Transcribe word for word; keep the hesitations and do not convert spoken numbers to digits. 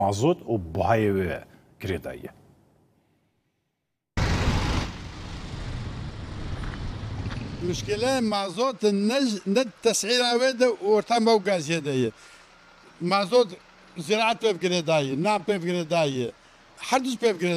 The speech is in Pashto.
مازوت و بوهایوی گرێداییە. مشكلة مازوت ند تسعير هذا ورتم أو غاز هذايا مازوت زراعة بيف قريداي نام بيف قريداي حدث بيف